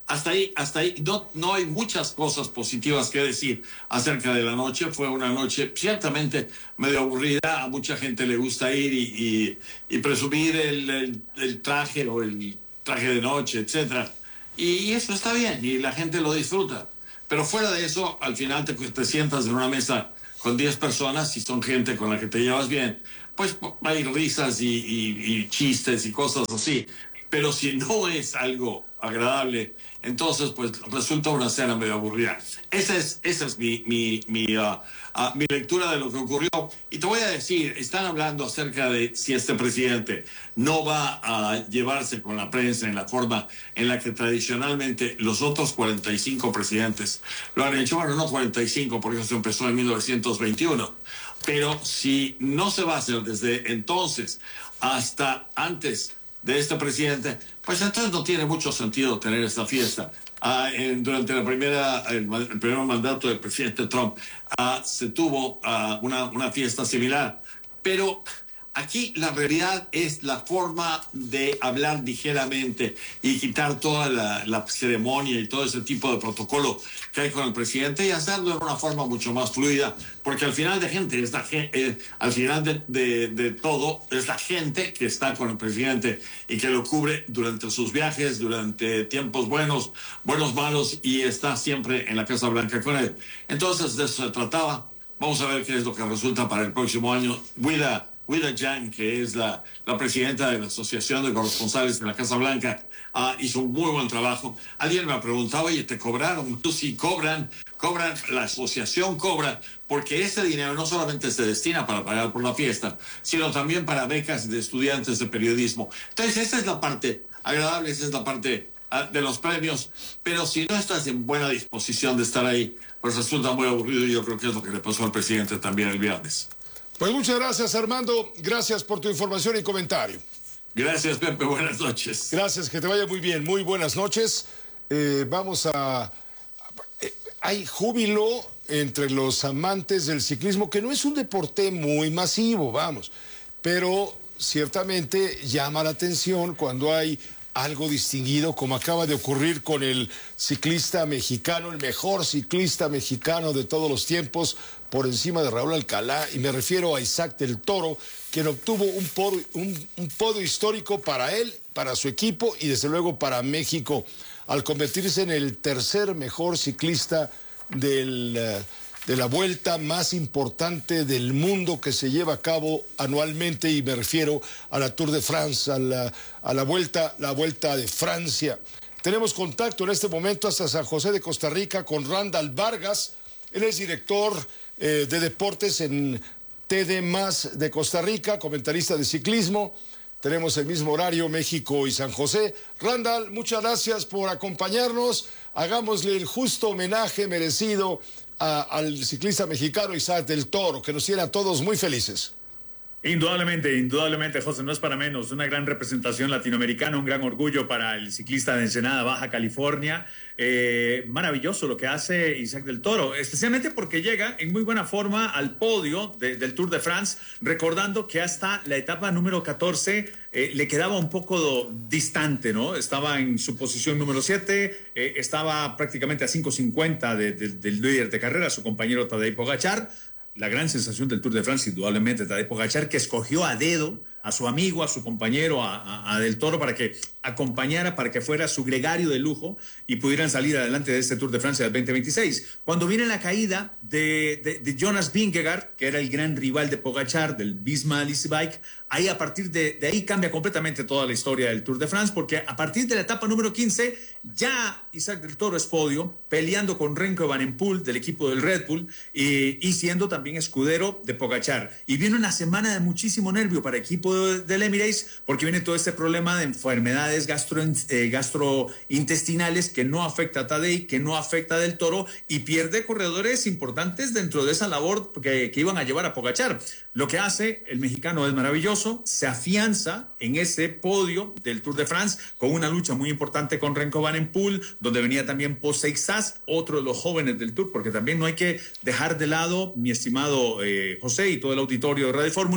hasta ahí, hasta ahí, no, no hay muchas cosas positivas que decir acerca de la noche. Fue una noche ciertamente medio aburrida. A mucha gente le gusta ir y, y, y presumir el, el, el traje o el traje de noche, etcétera. Y eso está bien y la gente lo disfruta. Pero fuera de eso, al final te, te sientas en una mesa con diez personas y son gente con la que te llevas bien. Pues hay risas y, y, y chistes y cosas así. Pero si no es algo agradable, entonces pues resulta una cena medio aburrida. Esa es, esa es mi, mi, mi, uh, uh, mi lectura de lo que ocurrió. Y te voy a decir, están hablando acerca de si este presidente no va a llevarse con la prensa en la forma en la que tradicionalmente los otros cuarenta y cinco presidentes lo han hecho. Bueno, no cuarenta y cinco, porque eso empezó en mil novecientos veintiuno. Pero si no se va a hacer desde entonces hasta antes de este presidente, pues entonces no tiene mucho sentido tener esta fiesta. Ah, en, durante la primera, el, el primer mandato del presidente Trump ah, se tuvo ah, una, una fiesta similar. Pero aquí la realidad es la forma de hablar ligeramente y quitar toda la, la ceremonia y todo ese tipo de protocolo que hay con el presidente y hacerlo de una forma mucho más fluida, porque al final de gente es la gente, eh, al final de, de, de todo es la gente que está con el presidente y que lo cubre durante sus viajes, durante tiempos buenos, buenos, malos, y está siempre en la Casa Blanca con él. Entonces de eso se trataba. Vamos a ver qué es lo que resulta para el próximo año. Wida Wida Yang, que es la, la presidenta de la Asociación de Corresponsales de la Casa Blanca, uh, hizo un muy buen trabajo. Alguien me ha preguntado, oye, ¿te cobraron? Tú sí cobran, cobran, la asociación cobra, porque ese dinero no solamente se destina para pagar por la fiesta, sino también para becas de estudiantes de periodismo. Entonces, esa es la parte agradable, esa es la parte uh, de los premios, pero si no estás en buena disposición de estar ahí, pues resulta muy aburrido, y yo creo que es lo que le pasó al presidente también el viernes. Pues muchas gracias, Armando. Gracias por tu información y comentario. Gracias, Pepe. Buenas noches. Gracias, que te vaya muy bien. Muy buenas noches. Eh, vamos a... Eh, hay júbilo entre los amantes del ciclismo, que no es un deporte muy masivo, vamos, pero ciertamente llama la atención cuando hay algo distinguido, como acaba de ocurrir con el ciclista mexicano, el mejor ciclista mexicano de todos los tiempos, por encima de Raúl Alcalá, y me refiero a Isaac del Toro, quien obtuvo un podio, un, un podio histórico para él, para su equipo y desde luego para México, al convertirse en el tercer mejor ciclista del, de la vuelta más importante del mundo que se lleva a cabo anualmente, y me refiero a la Tour de France, a la, a la vuelta, la vuelta de Francia. Tenemos contacto en este momento hasta San José de Costa Rica con Randall Vargas. Él es director eh, de deportes en T D más de Costa Rica, comentarista de ciclismo. Tenemos el mismo horario, México y San José. Randall, muchas gracias por acompañarnos. Hagámosle el justo homenaje merecido a, al ciclista mexicano Isaac del Toro, que nos tiene a todos muy felices. Indudablemente, indudablemente, José, no es para menos. Una gran representación latinoamericana, un gran orgullo para el ciclista de Ensenada, Baja California. Eh, maravilloso lo que hace Isaac del Toro, especialmente porque llega en muy buena forma al podio de, del Tour de France, recordando que hasta la etapa número catorce eh, le quedaba un poco distante, ¿no? Estaba en su posición número siete, eh, estaba prácticamente a cinco cincuenta de, de, del líder de carrera, su compañero Tadej Pogačar. La gran sensación del Tour de France, indudablemente, Tadej Pogačar, que escogió a dedo a su amigo, a su compañero, a, a, a Del Toro, para que acompañara, para que fuera su gregario de lujo y pudieran salir adelante de este Tour de Francia del veinte veintiséis. Cuando viene la caída de, de, de Jonas Vingegaard, que era el gran rival de Pogačar, del Visma Lease Bike, ahí a partir de, de ahí cambia completamente toda la historia del Tour de France, porque a partir de la etapa número quince, ya Isaac del Toro es podio, peleando con Remco Evenepoel del equipo del Red Bull y, y siendo también escudero de Pogačar. Y viene una semana de muchísimo nervio para el equipo del Emirates, porque viene todo este problema de enfermedades gastro, eh, gastrointestinales que no afecta a Tadej, que no afecta a Del Toro, y pierde corredores importantes dentro de esa labor que, que iban a llevar a Pogačar. Lo que hace el mexicano es maravilloso, se afianza en ese podio del Tour de France con una lucha muy importante con Remco Evenepoel, donde venía también Pogačar, otro de los jóvenes del Tour, porque también no hay que dejar de lado, mi estimado eh, José y todo el auditorio de Radio Fórmula,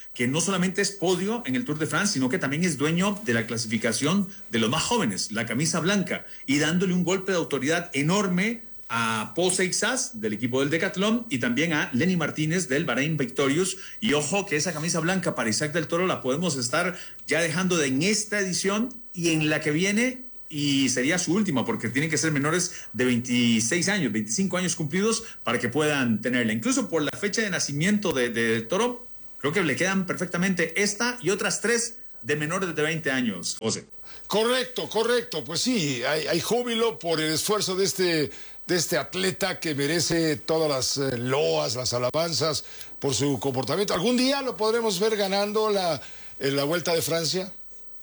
que no solamente es podio en el Tour de France, sino que también es dueño de la clasificación de los más jóvenes, la camisa blanca, y dándole un golpe de autoridad enorme a Paul Seixas del equipo del Decathlon y también a Lenny Martínez del Bahrein Victorious. Y ojo que esa camisa blanca para Isaac del Toro la podemos estar ya dejando de en esta edición y en la que viene, y sería su última porque tienen que ser menores de veintiséis años, veinticinco años cumplidos para que puedan tenerla. Incluso por la fecha de nacimiento de, de, de Toro, creo que le quedan perfectamente esta y otras tres de menores de veinte años, José. Correcto, correcto. Pues sí, hay, hay júbilo por el esfuerzo de este, de este atleta que merece todas las eh, loas, las alabanzas por su comportamiento. ¿Algún día lo podremos ver ganando la, en la Vuelta de Francia?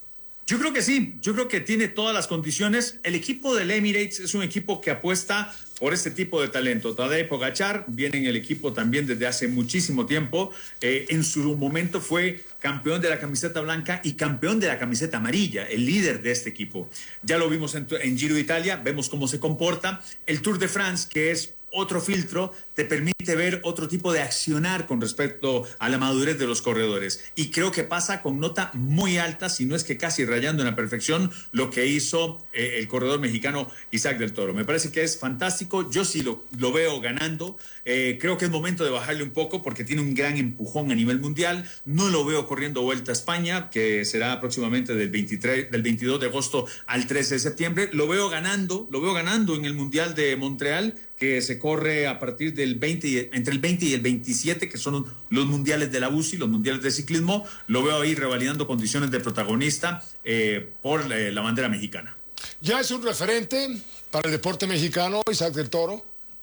Yo creo que sí, yo creo que tiene todas las condiciones. El equipo del Emirates es un equipo que apuesta por este tipo de talento. Tadej Pogačar viene en el equipo también desde hace muchísimo tiempo. Eh, en su momento fue campeón de la camiseta blanca y campeón de la camiseta amarilla, el líder de este equipo. Ya lo vimos en, en Giro de Italia, vemos cómo se comporta. El Tour de France, que es otro filtro, te permite ver otro tipo de accionar con respecto a la madurez de los corredores. Y creo que pasa con nota muy alta, si no es que casi rayando en la perfección, lo que hizo eh, el corredor mexicano Isaac del Toro. Me parece que es fantástico. Yo sí lo, lo veo ganando. Eh, creo que es momento de bajarle un poco porque tiene un gran empujón a nivel mundial. No lo veo corriendo Vuelta a España, que será próximamente del, veintitrés, del veintidós de agosto al trece de septiembre. Lo veo ganando, lo veo ganando en el Mundial de Montreal, que se corre a partir del veinte, y, entre el veinte y el veintisiete, que son los mundiales de la U C I, los mundiales de ciclismo. Lo veo ahí revalidando condiciones de protagonista eh, por eh, la bandera mexicana. ¿Ya es un referente para el deporte mexicano, Isaac del Toro?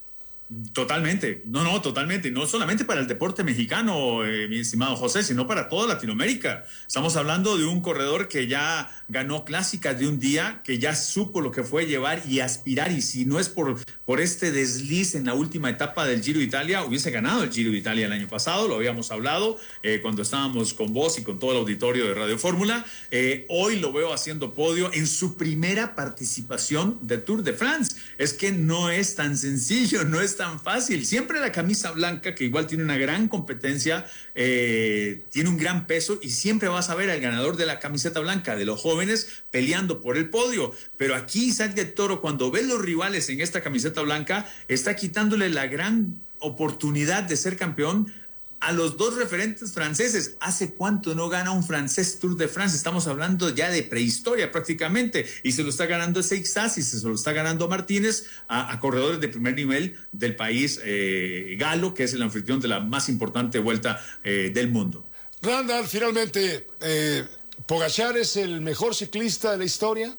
Totalmente, no, no, totalmente, no solamente para el deporte mexicano, eh, mi estimado José, sino para toda Latinoamérica. Estamos hablando de un corredor que ya ganó clásicas de un día, que ya supo lo que fue llevar y aspirar, y si no es por, por este desliz en la última etapa del Giro de Italia, hubiese ganado el Giro de Italia el año pasado, lo habíamos hablado eh, cuando estábamos con vos y con todo el auditorio de Radio Fórmula. Eh, hoy lo veo haciendo podio en su primera participación de Tour de France. Es que no es tan sencillo, no es tan fácil. Siempre la camisa blanca, que igual tiene una gran competencia, eh, tiene un gran peso, y siempre vas a ver al ganador de la camiseta blanca, de los jóvenes, peleando por el podio. Pero aquí Isaac del Toro, cuando ve los rivales en esta camiseta blanca, está quitándole la gran oportunidad de ser campeón a los dos referentes franceses. ¿Hace cuánto no gana un francés Tour de France? Estamos hablando ya de prehistoria prácticamente, y se lo está ganando Seixas y se lo está ganando Martínez a, a corredores de primer nivel del país eh, galo, que es el anfitrión de la más importante vuelta eh, del mundo. Randall, finalmente, eh, ¿Pogačar es el mejor ciclista de la historia?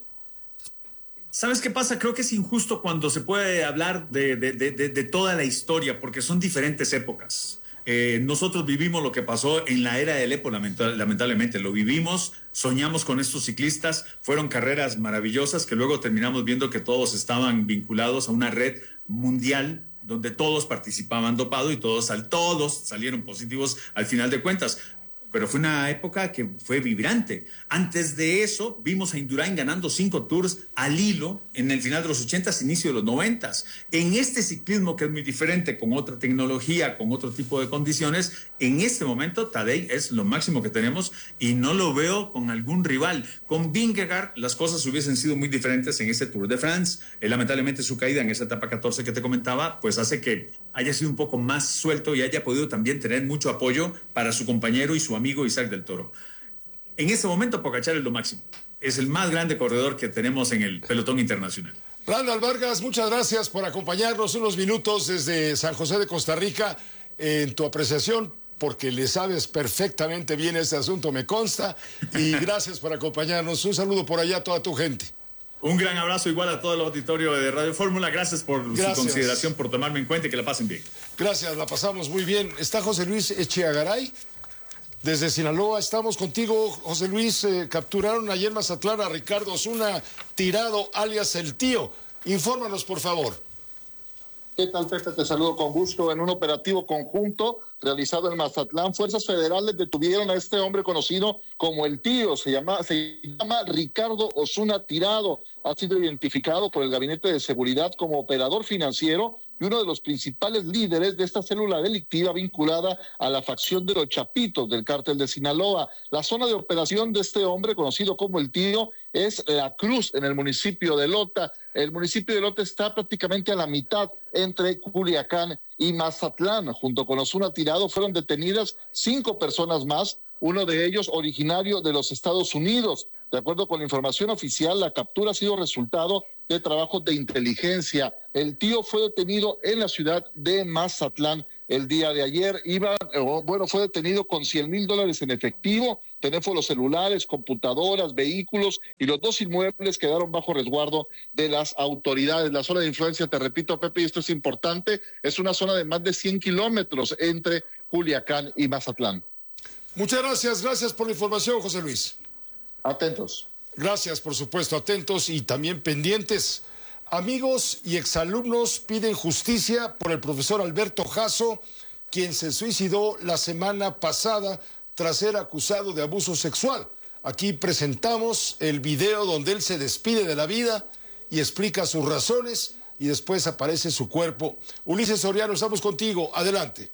¿Sabes qué pasa? Creo que es injusto cuando se puede hablar de, de, de, de, de toda la historia, porque son diferentes épocas. Eh, nosotros vivimos lo que pasó en la era del Epo, lamentablemente, lo vivimos, soñamos con estos ciclistas, fueron carreras maravillosas que luego terminamos viendo que todos estaban vinculados a una red mundial donde todos participaban dopado y todos, todos salieron positivos al final de cuentas. Pero fue una época que fue vibrante. Antes de eso, vimos a Indurain ganando cinco tours al hilo en el final de los ochentas, inicio de los noventas. En este ciclismo, que es muy diferente, con otra tecnología, con otro tipo de condiciones, en este momento Tadej es lo máximo que tenemos y no lo veo con algún rival. Con Vingegaard las cosas hubiesen sido muy diferentes en este Tour de France. Eh, lamentablemente su caída en esa etapa catorce que te comentaba, pues hace que haya sido un poco más suelto y haya podido también tener mucho apoyo para su compañero y su amigo Isaac del Toro. En este momento Pogačar es lo máximo. Es el más grande corredor que tenemos en el pelotón internacional. Randall Vargas, muchas gracias por acompañarnos unos minutos desde San José de Costa Rica en tu apreciación, porque le sabes perfectamente bien este asunto, me consta, y gracias por acompañarnos. Un saludo por allá a toda tu gente. Un gran abrazo igual a todo el auditorio de Radio Fórmula. Gracias por Gracias. su consideración, por tomarme en cuenta y que la pasen bien. Gracias, la pasamos muy bien. Está José Luis Echeagaray desde Sinaloa. Estamos contigo, José Luis. Eh, capturaron ayer en Mazatlán a Ricardo Osuna Tirado, alias El Tío. Infórmanos, por favor. ¿Qué tal, Pepe? Te saludo con gusto. En un operativo conjunto realizado en Mazatlán, fuerzas federales detuvieron a este hombre conocido como El Tío. Se llama, se llama Ricardo Osuna Tirado. Ha sido identificado por el Gabinete de Seguridad como operador financiero y uno de los principales líderes de esta célula delictiva vinculada a la facción de los Chapitos del cártel de Sinaloa. La zona de operación de este hombre, conocido como el Tío, es La Cruz, en el municipio de Lota. El municipio de Lota está prácticamente a la mitad entre Culiacán y Mazatlán. Junto con Osuna Tirado fueron detenidas cinco personas más, uno de ellos originario de los Estados Unidos. De acuerdo con la información oficial, la captura ha sido resultado de trabajos de inteligencia. El Tío fue detenido en la ciudad de Mazatlán el día de ayer. Iba, bueno, fue detenido con cien mil dólares en efectivo, teléfonos celulares, computadoras, vehículos, y los dos inmuebles quedaron bajo resguardo de las autoridades. La zona de influencia, te repito, Pepe, y esto es importante, es una zona de más de cien kilómetros entre Culiacán y Mazatlán. Muchas gracias, gracias por la información, José Luis. Atentos. Gracias, por supuesto, atentos y también pendientes. Amigos y exalumnos piden justicia por el profesor Alberto Jasso, quien se suicidó la semana pasada tras ser acusado de abuso sexual. Aquí presentamos el video donde él se despide de la vida y explica sus razones y después aparece su cuerpo. Ulises Soriano, estamos contigo. Adelante.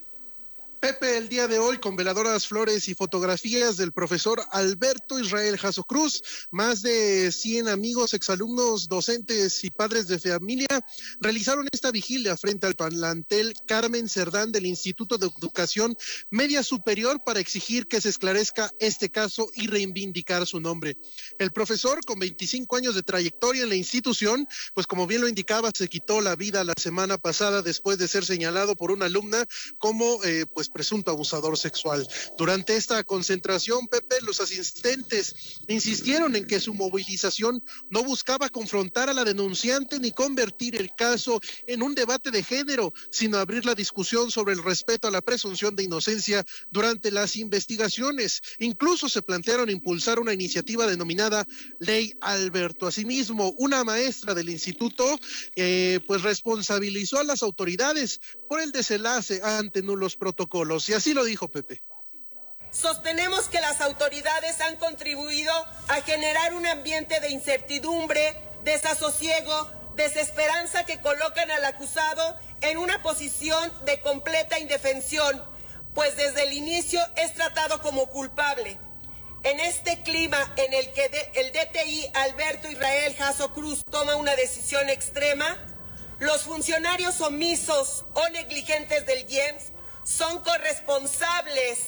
Pepe, el día de hoy con veladoras, flores y fotografías del profesor Alberto Israel Jasso Cruz, más de cien amigos, exalumnos, docentes y padres de familia realizaron esta vigilia frente al plantel Carmen Cerdán del Instituto de Educación Media Superior para exigir que se esclarezca este caso y reivindicar su nombre. El profesor, con veinticinco años de trayectoria en la institución, pues como bien lo indicaba, se quitó la vida la semana pasada después de ser señalado por una alumna como eh, pues presunto abusador sexual. Durante esta concentración, Pepe, los asistentes insistieron en que su movilización no buscaba confrontar a la denunciante ni convertir el caso en un debate de género, sino abrir la discusión sobre el respeto a la presunción de inocencia durante las investigaciones. Incluso se plantearon impulsar una iniciativa denominada Ley Alberto. Asimismo, una maestra del instituto eh, pues responsabilizó a las autoridades por el desenlace ante nulos protocolos. Y así lo dijo Pepe. Sostenemos que las autoridades han contribuido a generar un ambiente de incertidumbre, desasosiego, desesperanza que colocan al acusado en una posición de completa indefensión, pues desde el inicio es tratado como culpable. En este clima en el que el D T I Alberto Israel Jasso Cruz toma una decisión extrema, los funcionarios omisos o negligentes del I E M S son corresponsables.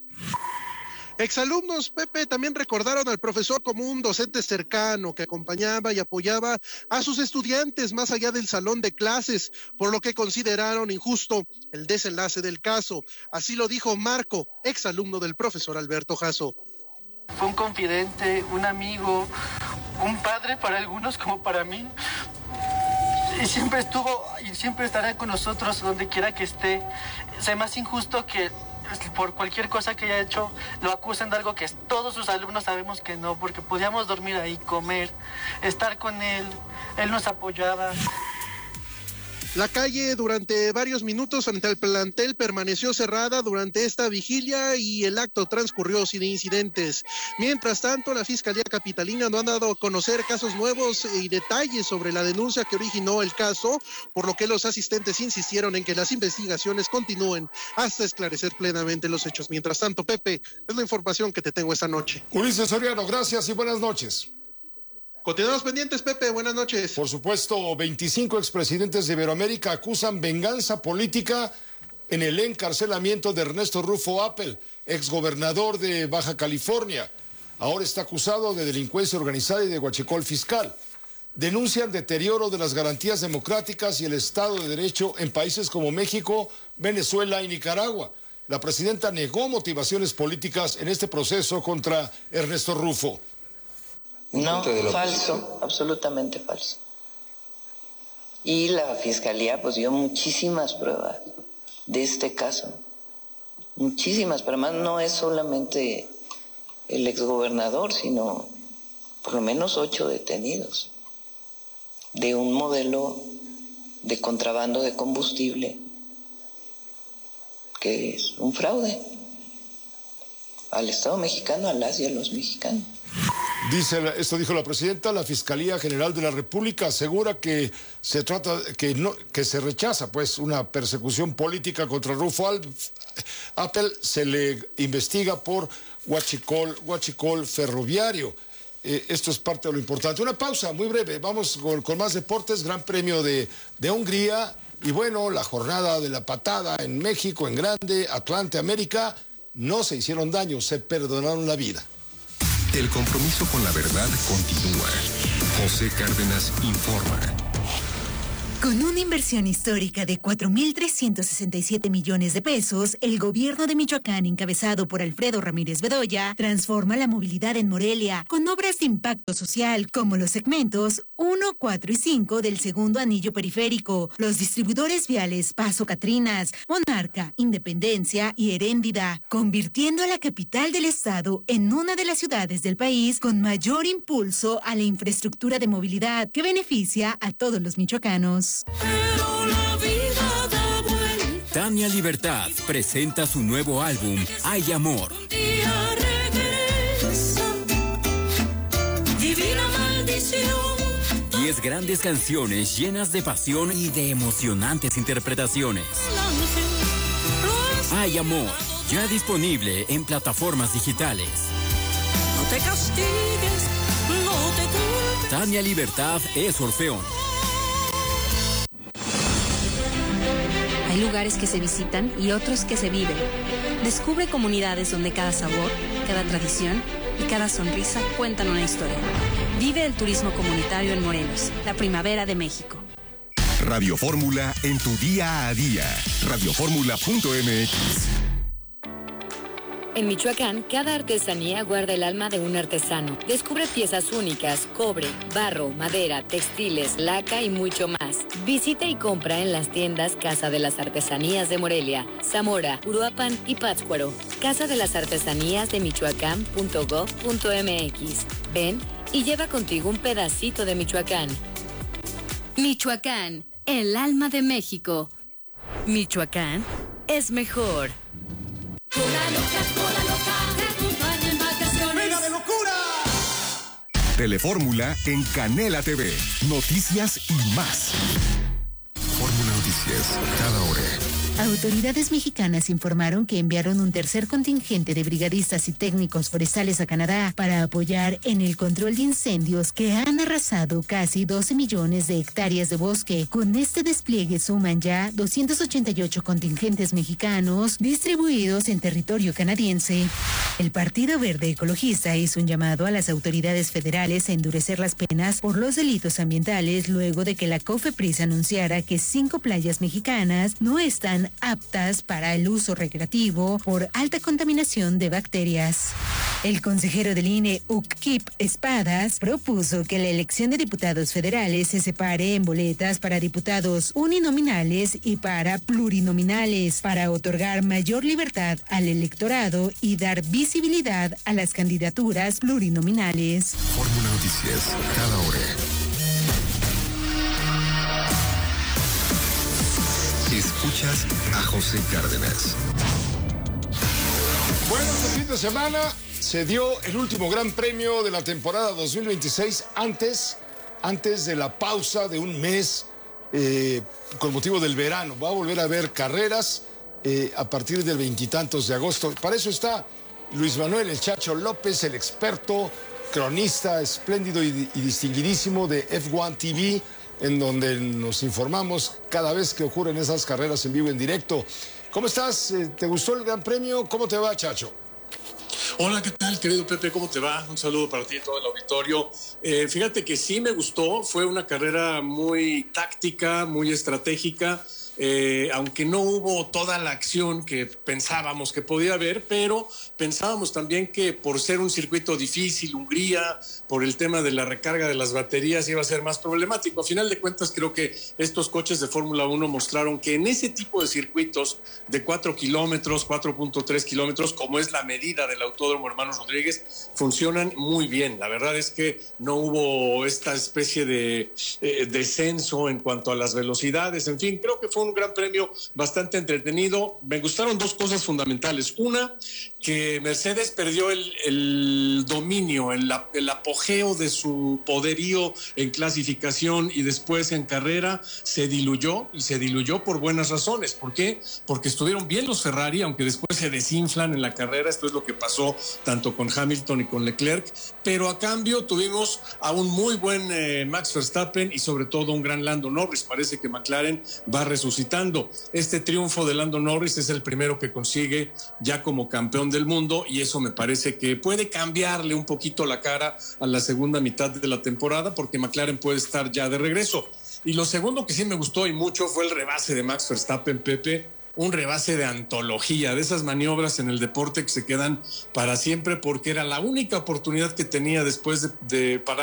Exalumnos, Pepe, también recordaron al profesor como un docente cercano que acompañaba y apoyaba a sus estudiantes más allá del salón de clases, por lo que consideraron injusto el desenlace del caso. Así lo dijo Marco, exalumno del profesor Alberto Jasso. Fue un confidente, un amigo, un padre para algunos como para mí. Y siempre estuvo y siempre estará con nosotros donde quiera que esté. Es más injusto que por cualquier cosa que haya hecho lo acusen de algo que todos sus alumnos sabemos que no, porque podíamos dormir ahí, comer, estar con él, él nos apoyaba. La calle durante varios minutos frente al plantel permaneció cerrada durante esta vigilia y el acto transcurrió sin incidentes. Mientras tanto, la Fiscalía Capitalina no ha dado a conocer casos nuevos y detalles sobre la denuncia que originó el caso, por lo que los asistentes insistieron en que las investigaciones continúen hasta esclarecer plenamente los hechos. Mientras tanto, Pepe, es la información que te tengo esta noche. Ulises Soriano, gracias y buenas noches. Continuamos pendientes, Pepe, buenas noches. Por supuesto, veinticinco expresidentes de Iberoamérica acusan venganza política en el encarcelamiento de Ernesto Rufo Appel, exgobernador de Baja California. Ahora está acusado de delincuencia organizada y de huachicol fiscal. Denuncian deterioro de las garantías democráticas y el Estado de Derecho en países como México, Venezuela y Nicaragua. La presidenta negó motivaciones políticas en este proceso contra Ernesto Rufo. No, falso, absolutamente falso. Y la Fiscalía pues dio muchísimas pruebas de este caso, muchísimas, pero además no es solamente el exgobernador, sino por lo menos ocho detenidos de un modelo de contrabando de combustible que es un fraude al Estado mexicano, a las y a los mexicanos. Dice, esto dijo la presidenta, la Fiscalía General de la República asegura que se trata, que no, que se rechaza pues una persecución política contra Rufo Appel, se le investiga por huachicol, huachicol ferroviario. Eh, esto es parte de lo importante. Una pausa muy breve, vamos con, con más deportes, Gran Premio de, de Hungría, y bueno, la jornada de la patada en México, en grande, Atlante, América, no se hicieron daño, se perdonaron la vida. El compromiso con la verdad continúa. José Cárdenas informa. Con una inversión histórica de cuatro mil trescientos sesenta y siete millones de pesos, el gobierno de Michoacán, encabezado por Alfredo Ramírez Bedoya, transforma la movilidad en Morelia con obras de impacto social como los segmentos uno, cuatro y cinco del segundo anillo periférico, los distribuidores viales Paso Catrinas, Monarca, Independencia y Heréndida, convirtiendo a la capital del estado en una de las ciudades del país con mayor impulso a la infraestructura de movilidad que beneficia a todos los michoacanos. Pero la vida da vuelta. Tania Libertad presenta su nuevo álbum, Hay Amor. Un día regresa, divina maldición. Diez grandes canciones llenas de pasión y de emocionantes interpretaciones. Hay Amor, ya disponible en plataformas digitales. No te castigues, no te culpes. Tania Libertad es Orfeón. Hay lugares que se visitan y otros que se viven. Descubre comunidades donde cada sabor, cada tradición y cada sonrisa cuentan una historia. Vive el turismo comunitario en Morelos, la primavera de México. Radio Fórmula en tu día a día. Radioformula punto m x. En Michoacán, cada artesanía guarda el alma de un artesano. Descubre piezas únicas, cobre, barro, madera, textiles, laca y mucho más. Visita y compra en las tiendas Casa de las Artesanías de Morelia, Zamora, Uruapan y Pátzcuaro. Casa de las Artesanías de Michoacán punto gob punto m x. Ven y lleva contigo un pedacito de Michoacán. Michoacán, el alma de México. Michoacán es mejor. Cola loca, cola loca, te acompaña en vacaciones. ¡Venga de locura! Telefórmula en Canela T V. Noticias y más. Fórmula Noticias, cada hora. Autoridades mexicanas informaron que enviaron un tercer contingente de brigadistas y técnicos forestales a Canadá para apoyar en el control de incendios que han arrasado casi doce millones de hectáreas de bosque. Con este despliegue suman ya doscientos ochenta y ocho contingentes mexicanos distribuidos en territorio canadiense. El Partido Verde Ecologista hizo un llamado a las autoridades federales a endurecer las penas por los delitos ambientales luego de que la COFEPRIS anunciara que cinco playas mexicanas no están aptas para el uso recreativo por alta contaminación de bacterias. El consejero del I N E, Uckip Espadas, propuso que la elección de diputados federales se separe en boletas para diputados uninominales y para plurinominales, para otorgar mayor libertad al electorado y dar visibilidad a las candidaturas plurinominales. Fórmula Noticias, cada hora. Escuchas a José Cárdenas. Bueno, este fin de semana se dio el último gran premio de la temporada dos mil veintiséis antes, antes de la pausa de un mes eh, con motivo del verano. Va a volver a haber carreras eh, a partir del veintitantos de agosto. Para eso está Luis Manuel El Chacho López, el experto, cronista espléndido y, y distinguidísimo de F uno T V, en donde nos informamos cada vez que ocurren esas carreras en vivo, en directo. ¿Cómo estás? ¿Te gustó el Gran Premio? ¿Cómo te va, Chacho? Hola, ¿qué tal, querido Pepe? ¿Cómo te va? Un saludo para ti y todo el auditorio. Eh, fíjate que sí me gustó, fue una carrera muy táctica, muy estratégica, eh, aunque no hubo toda la acción que pensábamos que podía haber, pero pensábamos también que por ser un circuito difícil, Hungría, por el tema de la recarga de las baterías iba a ser más problemático. A final de cuentas, creo que estos coches de Fórmula uno mostraron que en ese tipo de circuitos de cuatro kilómetros, cuatro punto tres kilómetros, como es la medida del Autódromo Hermanos Rodríguez, funcionan muy bien. La verdad es que no hubo esta especie de eh, descenso en cuanto a las velocidades. En fin, creo que fue un gran premio bastante entretenido. Me gustaron dos cosas fundamentales. Una, que Mercedes perdió el, el dominio, el, el apogeo de su poderío en clasificación y después en carrera se diluyó, y se diluyó por buenas razones. ¿Por qué? Porque estuvieron bien los Ferrari, aunque después se desinflan en la carrera. Esto es lo que pasó tanto con Hamilton y con Leclerc, pero a cambio tuvimos a un muy buen eh, Max Verstappen y sobre todo un gran Lando Norris. Parece que McLaren va resucitando. Este triunfo de Lando Norris es el primero que consigue ya como campeón del mundo, y eso me parece que puede cambiarle un poquito la cara a la segunda mitad de la temporada, porque McLaren puede estar ya de regreso. Y lo segundo que sí me gustó y mucho fue el rebase de Max Verstappen, Pepe. Un rebase de antología, de esas maniobras en el deporte que se quedan para siempre, porque era la única oportunidad que tenía después de, de parar